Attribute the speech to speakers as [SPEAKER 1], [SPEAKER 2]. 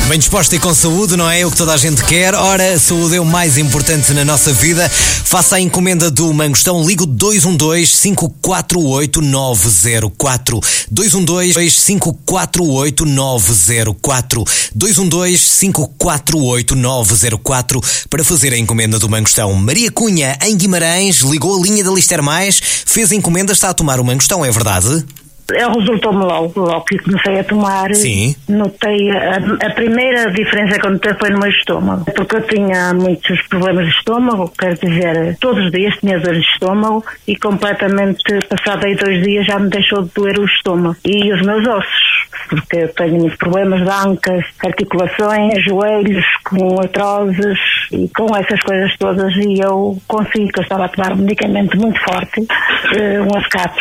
[SPEAKER 1] Bem disposta e com saúde, não é o que toda a gente quer? Ora, a saúde é o mais importante na nossa vida. Faça a encomenda do Mangostão. Ligo 212-548-904. 212-548-904. 212-548-904 para fazer a encomenda do Mangostão. Maria Cunha, em Guimarães, ligou a linha da Lister Mais, fez a encomenda, está a tomar o Mangostão, é verdade?
[SPEAKER 2] Resultou-me logo que comecei a tomar.
[SPEAKER 1] Sim.
[SPEAKER 2] Notei a primeira diferença que eu notei foi no meu estômago, porque eu tinha muitos problemas de estômago, quer dizer, todos os dias tinha dor de estômago e completamente, passado aí 2 dias, já me deixou de doer o estômago e os meus ossos, porque eu tenho muitos problemas de ancas, articulações, joelhos, com artroses e com essas coisas todas, e eu consegui, que eu estava a tomar um medicamento muito forte, um ASCAP,